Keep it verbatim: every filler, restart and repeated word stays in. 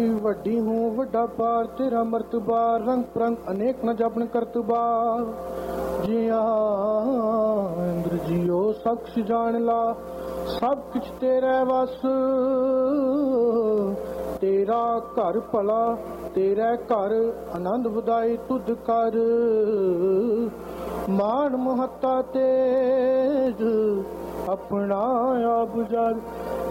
ਵੱਡੀ ਹੂੰ ਵੱਡਾ ਪਾਰ ਤੇਰਾ ਮਰਤਬਾ ਰੰਗ ਪ੍ਰੰਗ ਅਨੇਕ ਨ ਜਪਨ ਕਰਤਬਾ ਜਿਆ ਇੰਦਰ ਜੀਓ ਸਭ ਕੁਛ ਜਾਣ ਲਾ ਸਭ ਕੁਛ ਤੇਰੇ ਵਸ ਤੇਰਾ ਘਰ ਭਲਾ ਤੇਰੇ ਘਰ ਆਨੰਦ ਵਧਾਈ ਤੁਧ ਕਰ ਮਾਣ ਮਹੱਤਾ ਤੇਜ ਆਪਣਾ ਆਪ ਜਗ